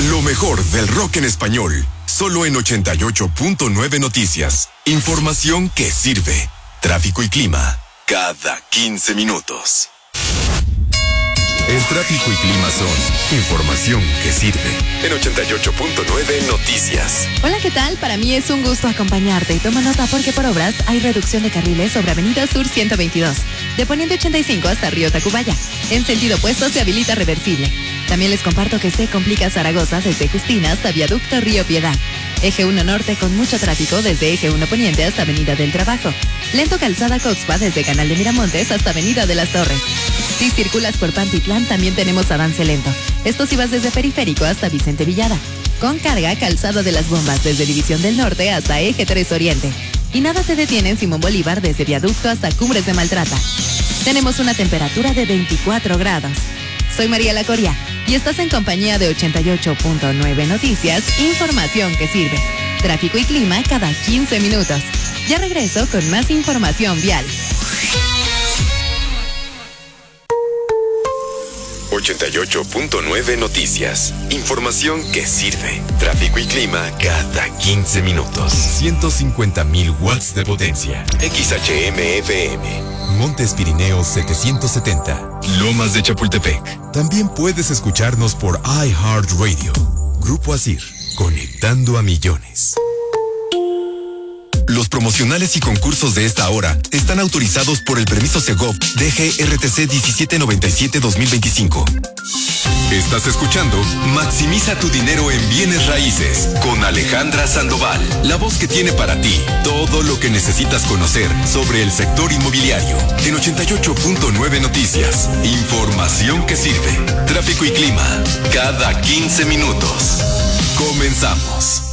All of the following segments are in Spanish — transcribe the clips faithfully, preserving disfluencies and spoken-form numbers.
Lo mejor del rock en español, solo en ochenta y ocho punto nueve Noticias. Información que sirve. Tráfico y clima, cada quince minutos. El tráfico y clima son información que sirve. En ochenta y ocho punto nueve Noticias. Hola, ¿qué tal? Para mí es un gusto acompañarte y toma nota porque por obras hay reducción de carriles sobre Avenida Sur ciento veintidós, de Poniente ochenta y cinco hasta Río Tacubaya. En sentido opuesto se habilita reversible. También les comparto que se complica Zaragoza desde Justina hasta Viaducto Río Piedad. Eje uno Norte con mucho tráfico desde Eje uno Poniente hasta Avenida del Trabajo. Lento Calzada Coxpa desde Canal de Miramontes hasta Avenida de las Torres. Si circulas por Pantitlán también tenemos avance lento. Esto si vas desde Periférico hasta Vicente Villada. Con carga, Calzada de las Bombas desde División del Norte hasta Eje tres Oriente. Y nada te detiene en Simón Bolívar desde Viaducto hasta Cumbres de Maltrata. Tenemos una temperatura de veinticuatro grados. Soy María La Coria y estás en compañía de ochenta y ocho punto nueve Noticias, información que sirve. Tráfico y clima cada quince minutos. Ya regreso con más información vial. ochenta y ocho punto nueve Noticias. Información que sirve. Tráfico y clima cada quince minutos. ciento cincuenta mil watts de potencia. X H M F M. Montes Pirineos setecientos setenta. Lomas de Chapultepec. También puedes escucharnos por iHeartRadio. Grupo Asir. Conectando a millones. Los promocionales y concursos de esta hora están autorizados por el permiso Segov D G R T C diecisiete noventa y siete dos mil veinticinco. Estás escuchando Maximiza tu dinero en bienes raíces con Alejandra Sandoval, la voz que tiene para ti todo lo que necesitas conocer sobre el sector inmobiliario. En ochenta y ocho punto nueve Noticias, información que sirve. Tráfico y clima cada quince minutos. Comenzamos.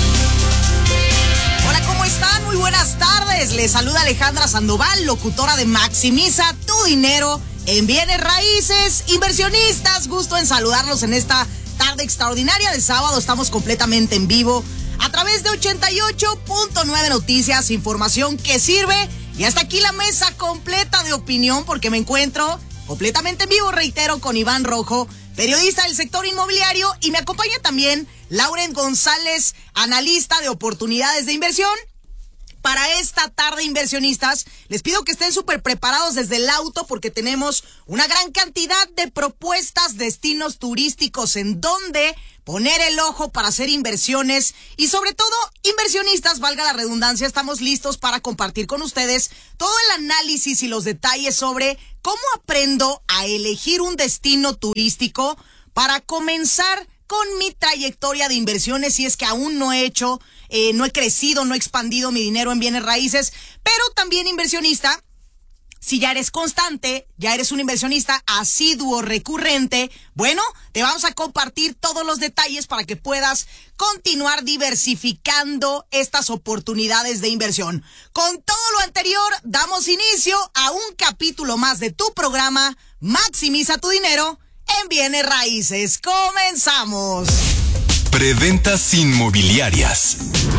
Hola, ¿cómo están? Muy buenas tardes. Les saluda Alejandra Sandoval, locutora de Maximiza tu dinero en bienes raíces. Inversionistas, gusto en saludarlos en esta tarde extraordinaria de sábado. Estamos completamente en vivo a través de ochenta y ocho punto nueve Noticias, información que sirve. Y hasta aquí la mesa completa de opinión, porque me encuentro completamente en vivo, reitero, con Iván Rojo, periodista del sector inmobiliario, y me acompaña también Lauren González, analista de oportunidades de inversión. Para esta tarde, inversionistas, les pido que estén súper preparados desde el auto porque tenemos una gran cantidad de propuestas, destinos turísticos en donde poner el ojo para hacer inversiones y sobre todo, inversionistas, valga la redundancia, estamos listos para compartir con ustedes todo el análisis y los detalles sobre cómo aprendo a elegir un destino turístico para comenzar con mi trayectoria de inversiones, si es que aún no he hecho, eh, no he crecido, no he expandido mi dinero en bienes raíces, pero también inversionista, si ya eres constante, ya eres un inversionista asiduo, recurrente, bueno, te vamos a compartir todos los detalles para que puedas continuar diversificando estas oportunidades de inversión. Con todo lo anterior, damos inicio a un capítulo más de tu programa Maximiza tu dinero en bienes raíces. ¡Comenzamos! Preventas inmobiliarias.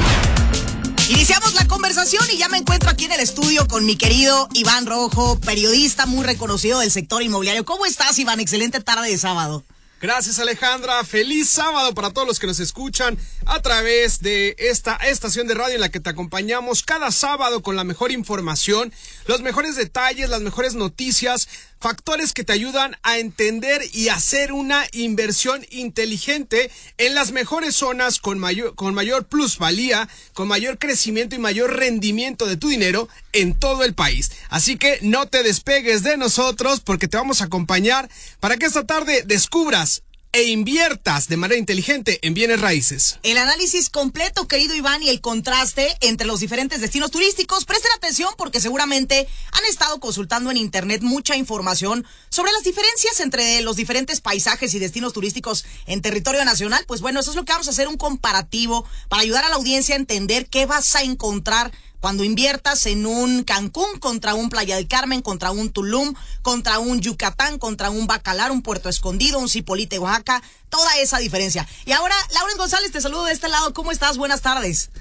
Iniciamos la conversación y ya me encuentro aquí en el estudio con mi querido Iván Rojo, periodista muy reconocido del sector inmobiliario. ¿Cómo estás, Iván? Excelente tarde de sábado. Gracias, Alejandra. Feliz sábado para todos los que nos escuchan a través de esta estación de radio en la que te acompañamos cada sábado con la mejor información, los mejores detalles, las mejores noticias, factores que te ayudan a entender y hacer una inversión inteligente en las mejores zonas con mayor, con mayor plusvalía, con mayor crecimiento y mayor rendimiento de tu dinero en todo el país. Así que no te despegues de nosotros porque te vamos a acompañar para que esta tarde descubras e inviertas de manera inteligente en bienes raíces. El análisis completo, querido Iván, y el contraste entre los diferentes destinos turísticos. Presten atención porque seguramente han estado consultando en internet mucha información sobre las diferencias entre los diferentes paisajes y destinos turísticos en territorio nacional. Pues bueno, eso es lo que vamos a hacer, un comparativo para ayudar a la audiencia a entender qué vas a encontrar cuando inviertas en un Cancún contra un Playa del Carmen, contra un Tulum, contra un Yucatán, contra un Bacalar, un Puerto Escondido, un Zipolite, Oaxaca, toda esa diferencia. Y ahora, Lauren González, te saludo de este lado. ¿Cómo estás? Buenas tardes.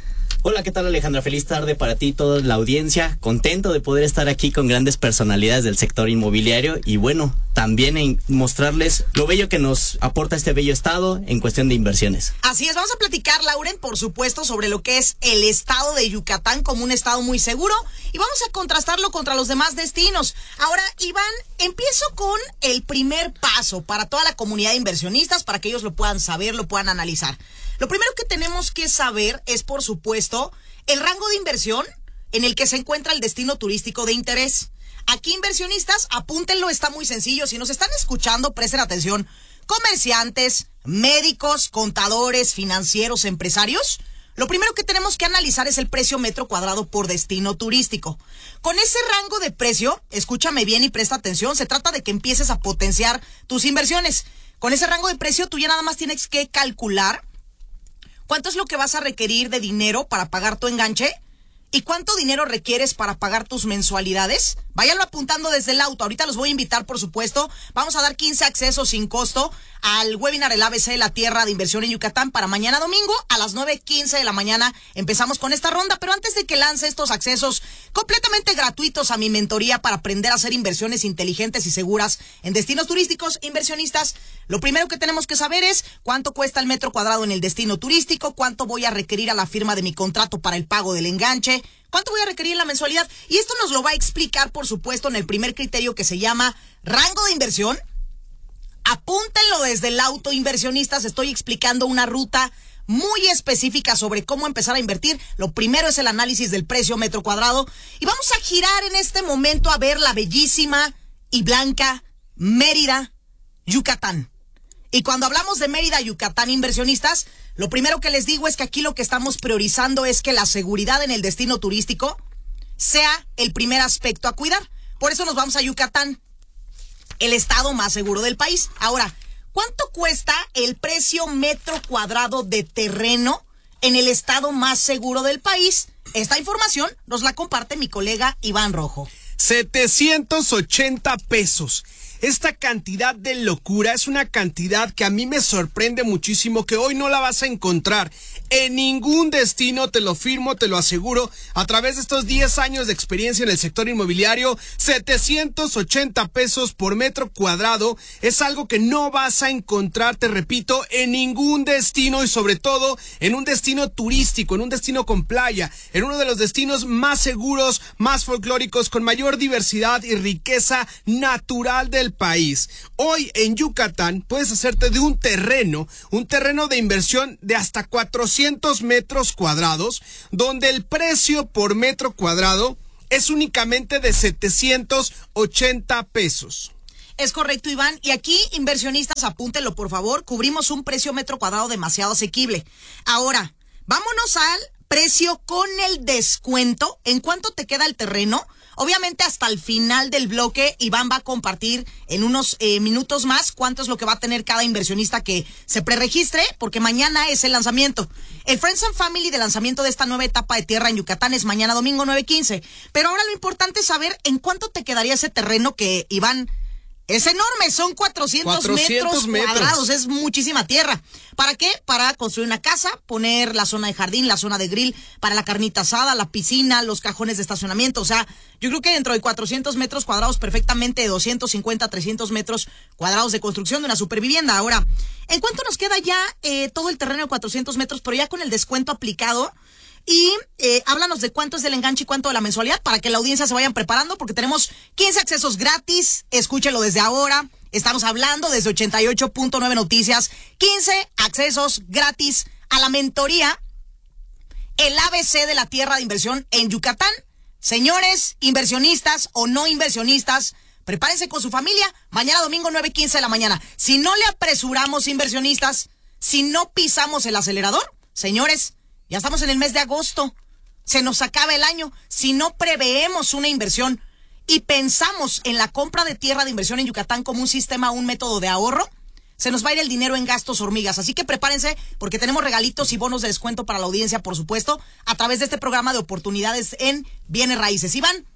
Hola, ¿qué tal, Alejandra? Feliz tarde para ti y toda la audiencia. Contento de poder estar aquí con grandes personalidades del sector inmobiliario y bueno, también en mostrarles lo bello que nos aporta este bello estado en cuestión de inversiones. Así es, vamos a platicar, Lauren, por supuesto, sobre lo que es el estado de Yucatán como un estado muy seguro y vamos a contrastarlo contra los demás destinos. Ahora, Iván, empiezo con el primer paso para toda la comunidad de inversionistas, para que ellos lo puedan saber, lo puedan analizar. Lo primero que tenemos que saber es, por supuesto, el rango de inversión en el que se encuentra el destino turístico de interés. Aquí, inversionistas, apúntenlo, está muy sencillo. Si nos están escuchando, presten atención. Comerciantes, médicos, contadores, financieros, empresarios. Lo primero que tenemos que analizar es el precio metro cuadrado por destino turístico. Con ese rango de precio, escúchame bien y presta atención, se trata de que empieces a potenciar tus inversiones. Con ese rango de precio, tú ya nada más tienes que calcular cuánto es lo que vas a requerir de dinero para pagar tu enganche y cuánto dinero requieres para pagar tus mensualidades. Váyanlo apuntando desde el auto. Ahorita los voy a invitar, por supuesto. Vamos a dar quince accesos sin costo al webinar El A B C de la Tierra de Inversión en Yucatán para mañana domingo a las nueve quince de la mañana. Empezamos con esta ronda, pero antes de que lance estos accesos completamente gratuitos a mi mentoría para aprender a hacer inversiones inteligentes y seguras en destinos turísticos, inversionistas, lo primero que tenemos que saber es cuánto cuesta el metro cuadrado en el destino turístico, cuánto voy a requerir a la firma de mi contrato para el pago del enganche, cuánto voy a requerir en la mensualidad. Y esto nos lo va a explicar, por supuesto, en el primer criterio que se llama rango de inversión. Apúntenlo desde el auto, inversionistas. Estoy explicando una ruta muy específica sobre cómo empezar a invertir. Lo primero es el análisis del precio metro cuadrado. Y vamos a girar en este momento a ver la bellísima y blanca Mérida, Yucatán. Y cuando hablamos de Mérida, Yucatán, inversionistas, lo primero que les digo es que aquí lo que estamos priorizando es que la seguridad en el destino turístico sea el primer aspecto a cuidar. Por eso nos vamos a Yucatán, el estado más seguro del país. Ahora, ¿cuánto cuesta el precio metro cuadrado de terreno en el estado más seguro del país? Esta información nos la comparte mi colega Iván Rojo. setecientos ochenta pesos. Esta cantidad de locura es una cantidad que a mí me sorprende muchísimo, que hoy no la vas a encontrar en ningún destino, te lo firmo, te lo aseguro, a través de estos diez años de experiencia en el sector inmobiliario. Setecientos ochenta pesos por metro cuadrado es algo que no vas a encontrar, te repito, en ningún destino y sobre todo en un destino turístico, en un destino con playa, en uno de los destinos más seguros, más folclóricos, con mayor diversidad y riqueza natural del país. Hoy en Yucatán puedes hacerte de un terreno, un terreno de inversión de hasta cuatrocientos metros cuadrados, donde el precio por metro cuadrado es únicamente de setecientos ochenta pesos. Es correcto, Iván. Y aquí, inversionistas, apúntenlo, por favor. Cubrimos un precio metro cuadrado demasiado asequible. Ahora, vámonos al precio con el descuento. ¿En cuánto te queda el terreno? Obviamente hasta el final del bloque Iván va a compartir en unos eh, minutos más cuánto es lo que va a tener cada inversionista que se preregistre, porque mañana es el lanzamiento. El Friends and Family de lanzamiento de esta nueva etapa de tierra en Yucatán es mañana domingo nueve quince. Pero ahora lo importante es saber en cuánto te quedaría ese terreno que, Iván, es enorme, son cuatrocientos, cuatrocientos metros cuadrados, es muchísima tierra. ¿Para qué? Para construir una casa, poner la zona de jardín, la zona de grill, para la carnita asada, la piscina, los cajones de estacionamiento. O sea, yo creo que dentro de cuatrocientos metros cuadrados, perfectamente de doscientos cincuenta, trescientos metros cuadrados de construcción de una supervivienda. Ahora, ¿en cuánto nos queda ya eh, todo el terreno de cuatrocientos metros, pero ya con el descuento aplicado? Y eh, háblanos de cuánto es del enganche y cuánto de la mensualidad para que la audiencia se vayan preparando, porque tenemos quince accesos gratis. Escúchelo desde ahora. Estamos hablando desde ochenta y ocho punto nueve Noticias. quince accesos gratis a la mentoría El A B C de la Tierra de Inversión en Yucatán. Señores, inversionistas o no inversionistas, prepárense con su familia. Mañana domingo nueve quince de la mañana. Si no le apresuramos, inversionistas, si no pisamos el acelerador, señores, ya estamos en el mes de agosto, se nos acaba el año. Si no preveemos una inversión y pensamos en la compra de tierra de inversión en Yucatán como un sistema, un método de ahorro, se nos va a ir el dinero en gastos hormigas. Así que prepárense, porque tenemos regalitos y bonos de descuento para la audiencia, por supuesto, a través de este programa de oportunidades en bienes raíces. Iván,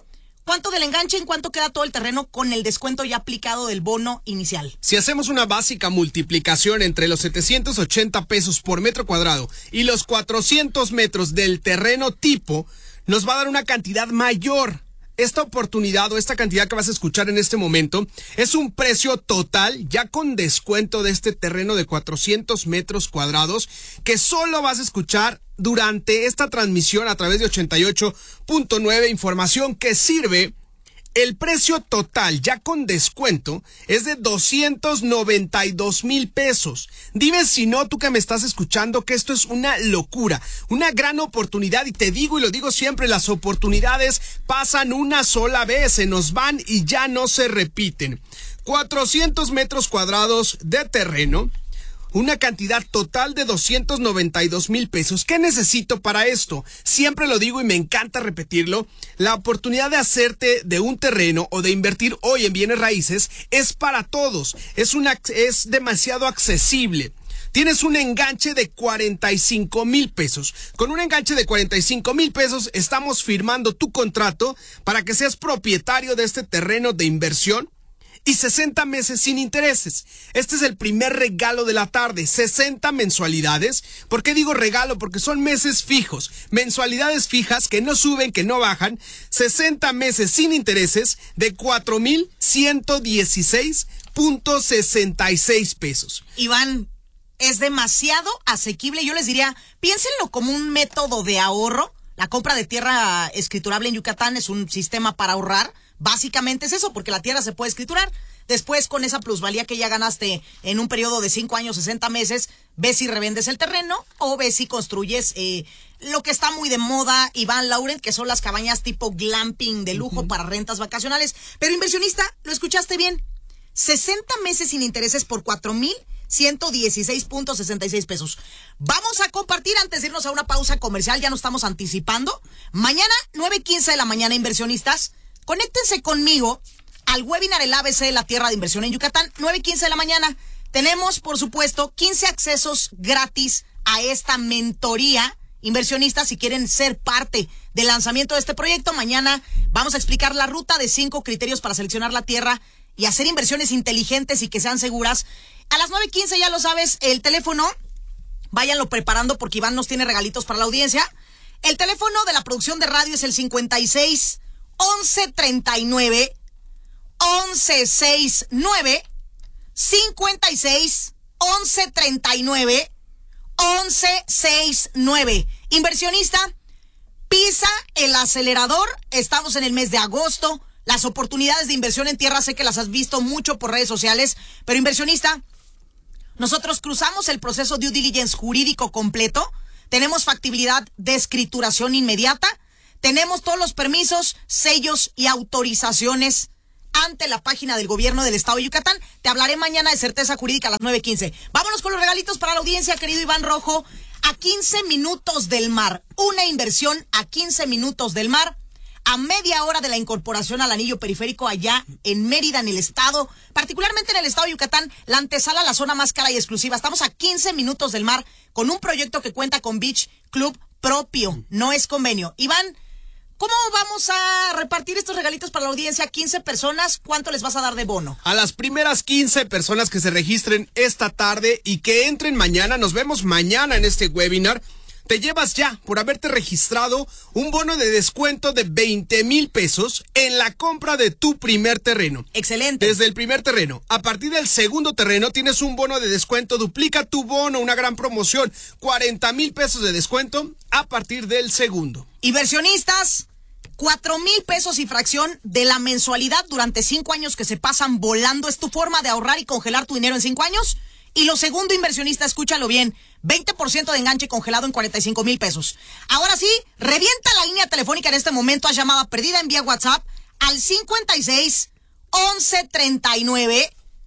¿Cuánto del enganche, en cuánto queda todo el terreno con el descuento ya aplicado del bono inicial? Si hacemos una básica multiplicación entre los setecientos ochenta pesos por metro cuadrado y los cuatrocientos metros del terreno tipo, nos va a dar una cantidad mayor. Esta oportunidad o esta cantidad que vas a escuchar en este momento es un precio total ya con descuento de este terreno de cuatrocientos metros cuadrados que solo vas a escuchar durante esta transmisión a través de ochenta y ocho punto nueve, información que sirve. El precio total ya con descuento es de doscientos noventa y dos mil pesos. Dime si no, tú que me estás escuchando, que esto es una locura, una gran oportunidad, y te digo y lo digo siempre, las oportunidades pasan una sola vez, se nos van y ya no se repiten. cuatrocientos metros cuadrados de terreno, una cantidad total de doscientos noventa y dos mil pesos. ¿Qué necesito para esto? Siempre lo digo y me encanta repetirlo. La oportunidad de hacerte de un terreno o de invertir hoy en bienes raíces es para todos. Es una, es demasiado accesible. Tienes un enganche de cuarenta y cinco mil pesos. Con un enganche de cuarenta y cinco mil pesos estamos firmando tu contrato para que seas propietario de este terreno de inversión. Y sesenta meses sin intereses. Este es el primer regalo de la tarde. sesenta mensualidades. ¿Por qué digo regalo? Porque son meses fijos. Mensualidades fijas que no suben, que no bajan. sesenta meses sin intereses de cuatro mil ciento dieciséis punto sesenta y seis pesos. Iván, es demasiado asequible. Yo les diría, piénsenlo como un método de ahorro. La compra de tierra escriturable en Yucatán es un sistema para ahorrar. Básicamente es eso, porque la tierra se puede escriturar. Después, con esa plusvalía que ya ganaste en un periodo de cinco años, sesenta meses, ves si revendes el terreno o ves si construyes eh, lo que está muy de moda, Iván Laurent, que son las cabañas tipo glamping de lujo uh-huh. para rentas vacacionales. Pero inversionista, lo escuchaste bien, sesenta meses sin intereses por cuatro mil ciento dieciséis punto sesenta y seis pesos. Vamos a compartir antes de irnos a una pausa comercial, ya nos estamos anticipando. Mañana, nueve quince de la mañana, inversionistas, conéctense conmigo al webinar El A B C de la Tierra de Inversión en Yucatán, nueve quince de la mañana. Tenemos, por supuesto, quince accesos gratis a esta mentoría. Inversionistas, si quieren ser parte del lanzamiento de este proyecto, mañana vamos a explicar la ruta de cinco criterios para seleccionar la tierra y hacer inversiones inteligentes y que sean seguras. A las nueve quince, ya lo sabes, el teléfono, váyanlo preparando porque Iván nos tiene regalitos para la audiencia. El teléfono de la producción de radio es el cincuenta y seis once treinta y nueve once sesenta y nueve, cincuenta y seis once treinta y nueve once sesenta y nueve. Inversionista, pisa el acelerador. Estamos en el mes de agosto. Las oportunidades de inversión en tierra sé que las has visto mucho por redes sociales, pero inversionista, nosotros cruzamos el proceso due diligence jurídico completo. Tenemos factibilidad de escrituración inmediata. Tenemos todos los permisos, sellos y autorizaciones ante la página del gobierno del estado de Yucatán. Te hablaré mañana de certeza jurídica a las nueve quince. Vámonos con los regalitos para la audiencia, querido Iván Rojo. A quince minutos del mar. Una inversión a quince minutos del mar. A media hora de la incorporación al anillo periférico allá en Mérida, en el estado, particularmente en el estado de Yucatán, la antesala, la zona más cara y exclusiva. Estamos a quince minutos del mar con un proyecto que cuenta con Beach Club propio. No es convenio. Iván, ¿cómo vamos a repartir estos regalitos para la audiencia? quince personas, ¿cuánto les vas a dar de bono? A las primeras quince personas que se registren esta tarde y que entren mañana, nos vemos mañana en este webinar, te llevas ya, por haberte registrado, un bono de descuento de veinte mil pesos en la compra de tu primer terreno. Excelente. Desde el primer terreno. A partir del segundo terreno tienes un bono de descuento, duplica tu bono, una gran promoción, cuarenta mil pesos de descuento a partir del segundo. Inversionistas, cuatro mil pesos y fracción de la mensualidad durante cinco años que se pasan volando. ¿Es tu forma de ahorrar y congelar tu dinero en cinco años? Y lo segundo, inversionista, escúchalo bien, veinte por ciento de enganche congelado en cuarenta y cinco mil pesos. Ahora sí, revienta la línea telefónica en este momento, haz llamada perdida, envía WhatsApp al cincuenta y seis once treinta y nueve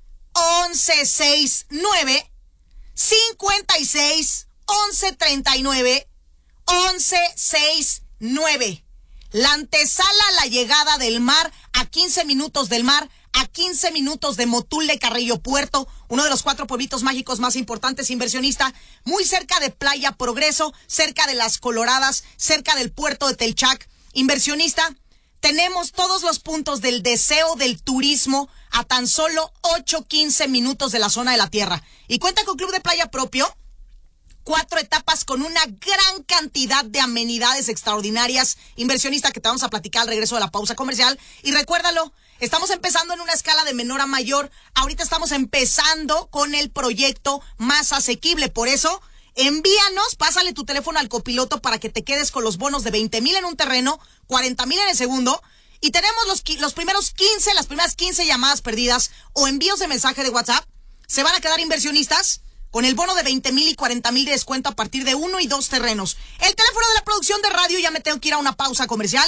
once sesenta y nueve, cincuenta y seis once treinta y nueve once sesenta y nueve. La antesala a la llegada del mar, a quince minutos del mar, a quince minutos de Motul de Carrillo Puerto, uno de los cuatro pueblitos mágicos más importantes, inversionista, muy cerca de Playa Progreso, cerca de Las Coloradas, cerca del puerto de Telchac. Inversionista, tenemos todos los puntos del deseo del turismo a tan solo ocho, quince minutos de la zona de la Tierra. Y cuenta con club de playa propio, cuatro etapas con una gran cantidad de amenidades extraordinarias. Inversionista, que te vamos a platicar al regreso de la pausa comercial. Y recuérdalo, estamos empezando en una escala de menor a mayor. Ahorita estamos empezando con el proyecto más asequible. Por eso, envíanos, pásale tu teléfono al copiloto para que te quedes con los bonos de veinte mil en un terreno, cuarenta mil en el segundo. Y tenemos los, los primeros quince, las primeras quince llamadas perdidas o envíos de mensaje de WhatsApp. Se van a quedar inversionistas con el bono de veinte mil y cuarenta mil de descuento a partir de uno y dos terrenos. El teléfono de la producción de radio, ya me tengo que ir a una pausa comercial,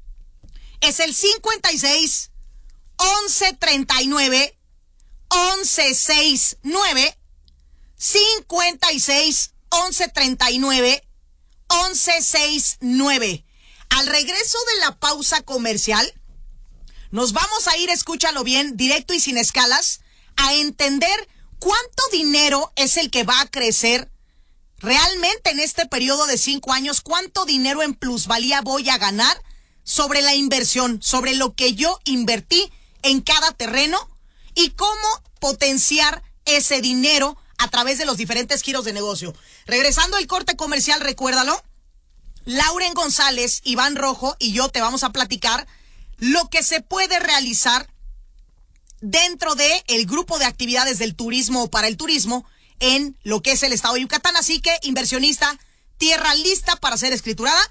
es el cincuenta y seis, once treinta y nueve, once sesenta y nueve, cincuenta y seis, once treinta y nueve, once sesenta y nueve. Al regreso de la pausa comercial, nos vamos a ir, escúchalo bien, directo y sin escalas, a entender cuánto dinero es el que va a crecer realmente en este periodo de cinco años, cuánto dinero en plusvalía voy a ganar sobre la inversión, sobre lo que yo invertí en cada terreno y cómo potenciar ese dinero a través de los diferentes giros de negocio. Regresando al corte comercial, recuérdalo, Lauren González, Iván Rojo y yo te vamos a platicar lo que se puede realizar dentro de el grupo de actividades del turismo o para el turismo en lo que es el estado de Yucatán. Así que, inversionista, tierra lista para ser escriturada.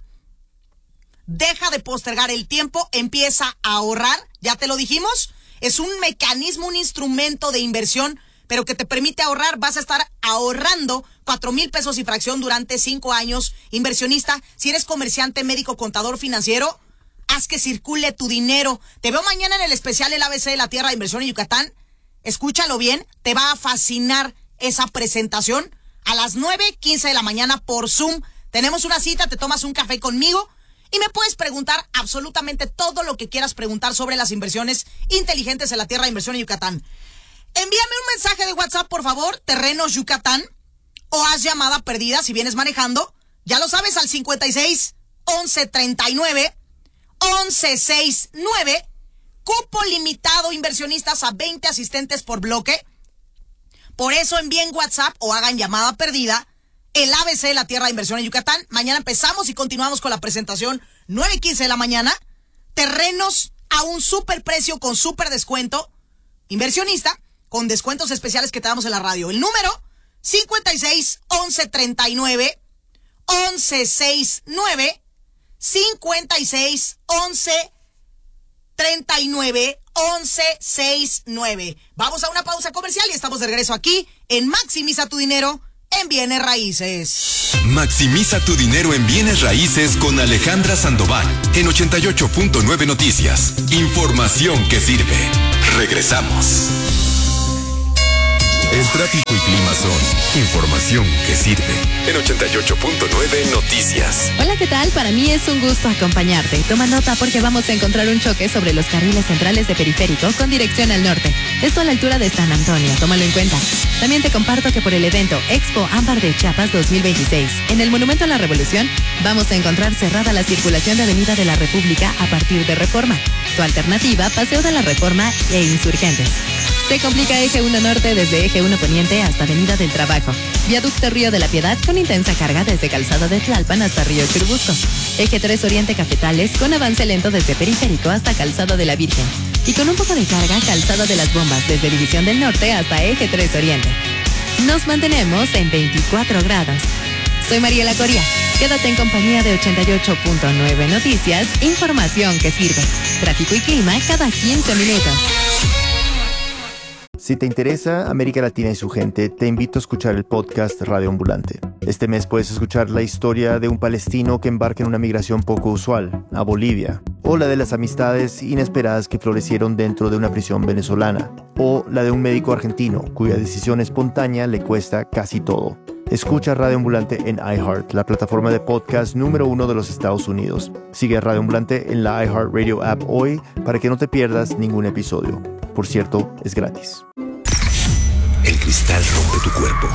Deja de postergar el tiempo, empieza a ahorrar, ya te lo dijimos, es un mecanismo, un instrumento de inversión, pero que te permite ahorrar. Vas a estar ahorrando cuatro mil pesos y fracción durante cinco años. Inversionista, si eres comerciante, médico, contador, financiero, haz que circule tu dinero. Te veo mañana en el especial El A B C de la Tierra de Inversión en Yucatán. Escúchalo bien, te va a fascinar esa presentación a las nueve quince de la mañana por Zoom. Tenemos una cita, te tomas un café conmigo y me puedes preguntar absolutamente todo lo que quieras preguntar sobre las inversiones inteligentes en la Tierra de Inversión en Yucatán. Envíame un mensaje de WhatsApp, por favor, Terrenos Yucatán, o haz llamada perdida si vienes manejando. Ya lo sabes, al cincuenta y seis, once treinta y nueve, once sesenta y nueve. Cupo limitado, inversionistas, a veinte asistentes por bloque. Por eso envíen WhatsApp o hagan llamada perdida. El A B C de la Tierra de Inversión en Yucatán. Mañana empezamos y continuamos con la presentación. nueve quince de la mañana. Terrenos a un super precio con super descuento. Inversionista, con descuentos especiales que te damos en la radio. El número cincuenta y seis, once treinta y nueve, once sesenta y nueve, cincuenta y seis, once treinta y nueve, once sesenta y nueve. Vamos a una pausa comercial y estamos de regreso aquí en Maximiza tu dinero en bienes raíces. Maximiza tu dinero en bienes raíces con Alejandra Sandoval en ochenta y ocho punto nueve Noticias. Información que sirve. Regresamos. El tráfico y clima son información que sirve en ochenta y ocho punto nueve Noticias. Hola, ¿qué tal? Para mí es un gusto acompañarte. Toma nota porque vamos a encontrar un choque sobre los carriles centrales de Periférico con dirección al norte. Esto a la altura de San Antonio, tómalo en cuenta. También te comparto que por el evento Expo Ámbar de Chiapas dos mil veintiséis, en el Monumento a la Revolución, vamos a encontrar cerrada la circulación de Avenida de la República a partir de Reforma. Tu alternativa, Paseo de la Reforma e Insurgentes. Se complica Eje uno Norte desde Eje uno Poniente hasta Avenida del Trabajo. Viaducto Río de la Piedad con intensa carga desde Calzada de Tlalpan hasta Río Churubusco. Eje tres Oriente Cafetales con avance lento desde Periférico hasta Calzada de la Virgen. Y con un poco de carga, Calzada de las Bombas desde División del Norte hasta Eje tres Oriente. Nos mantenemos en veinticuatro grados. Soy Mariela Coria. Quédate en compañía de ochenta y ocho punto nueve Noticias, información que sirve. Tráfico y clima cada quince minutos. Si te interesa América Latina y su gente, te invito a escuchar el podcast Radio Ambulante. Este mes puedes escuchar la historia de un palestino que embarca en una migración poco usual, a Bolivia, o la de las amistades inesperadas que florecieron dentro de una prisión venezolana, o la de un médico argentino cuya decisión espontánea le cuesta casi todo. Escucha Radio Ambulante en iHeart, la plataforma de podcast número uno de los Estados Unidos. Sigue a Radio Ambulante en la iHeartRadio app hoy para que no te pierdas ningún episodio. Por cierto, es gratis. El cristal rompe tu cuerpo.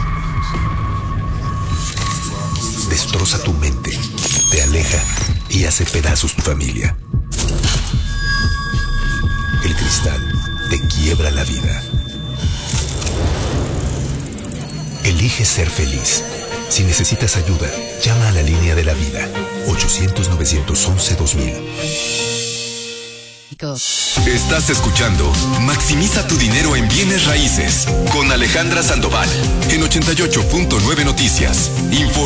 Destroza tu mente, te aleja y hace pedazos tu familia. el cristal te quiebra la vida. Elige ser feliz. Si necesitas ayuda, llama a la línea de la vida. ochocientos, novecientos once, dos mil. Estás escuchando Maximiza tu dinero en bienes raíces con Alejandra Sandoval en ochenta y ocho punto nueve Noticias. Info